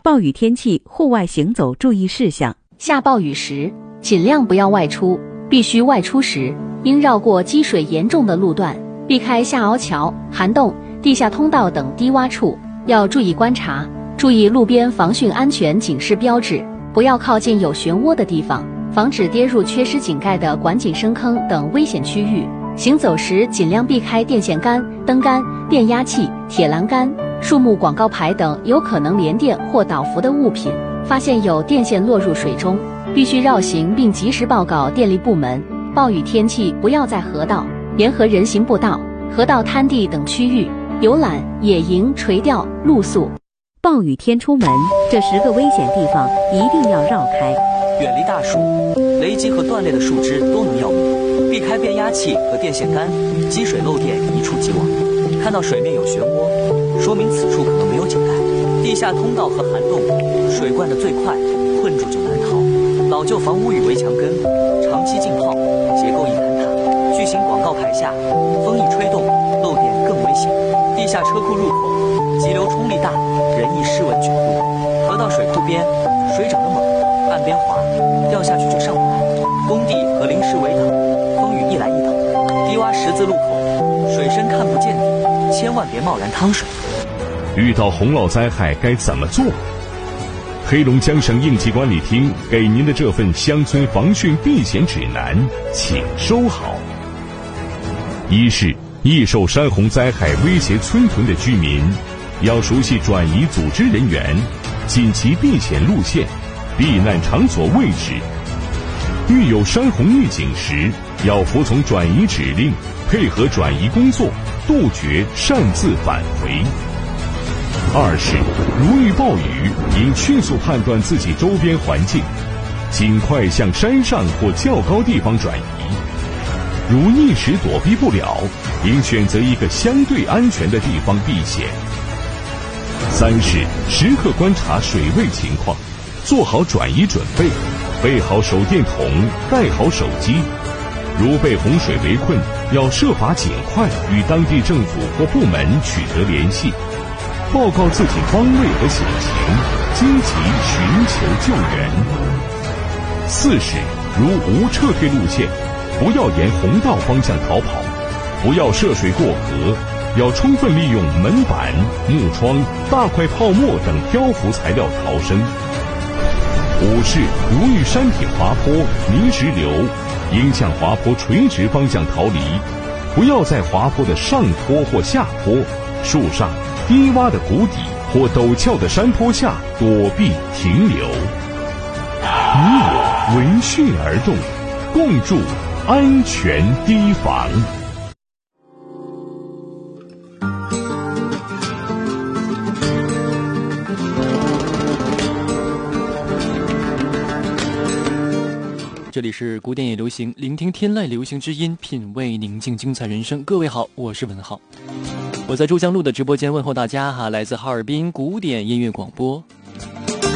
暴雨天气户外行走注意事项。 下暴雨时，尽量不要外出，必须外出时，应绕过积水严重的路段，避开下凹桥、涵洞、地下通道等低洼处，要注意观察，注意路边防汛安全警示标志，不要靠近有漩涡的地方，防止跌入缺失井盖的管井深坑等危险区域。行走时尽量避开电线杆、灯杆、变压器、铁栏杆、树木广告牌等有可能连电或导浮的物品。发现有电线落入水中，必须绕行并及时报告电力部门。暴雨天气不要在河道、沿河人行步道、河道滩地等区域游览、野营、垂钓、露宿。 暴雨天出门，这10个危险地方一定要绕开。 远离大树，雷击和断裂的树枝都能要命，避开变压器和电线杆，积水漏电一触即亡。看到水面有漩涡，说明此处可能没有井盖。地下通道和涵洞，水灌得最快，困住就难逃。老旧房屋与围墙根，长期浸泡，结构易坍塌。巨型广告牌下，风一吹动，漏电更危险。地下车库入口，急流冲力大，人易失稳卷入。河道水库边，水涨得猛，岸边滑，掉下去就上不来。工地和临时围挡，风雨一来一倒。低洼十字路口，水深看不见底，千万别贸然趟水。 遇到洪涝灾害该怎么做？黑龙江省应急管理厅给您的这份乡村防汛避险指南，请收好。一是易受山洪灾害威胁村屯的居民，要熟悉转移组织人员、紧急避险路线、避难场所位置。遇有山洪预警时，要服从转移指令，配合转移工作，杜绝擅自返回。二是如遇暴雨，应迅速判断自己周边环境，尽快向山上或较高地方转移。如一时躲避不了，应选择一个相对安全的地方避险。三是时刻观察水位情况，做好转移准备，备好手电筒，带好手机。如被洪水围困，要设法尽快与当地政府或部门取得联系，报告自己方位和险情，积极寻求救援。四是如无撤退路线，不要沿洪道方向逃跑，不要涉水过河，要充分利用门板、木窗、大块泡沫等漂浮材料逃生。五是如遇山体滑坡、泥石流，应向滑坡垂直方向逃离，不要在滑坡的上坡或下坡、树上、低洼的谷底或陡峭的山坡下躲避停留。你我闻讯而动，共筑安全堤防。 这里是古典也流行，聆听天籁流行之音，品味宁静精彩人生。各位好，我是文浩，我在珠江路的直播间问候大家哈，来自哈尔滨古典音乐广播。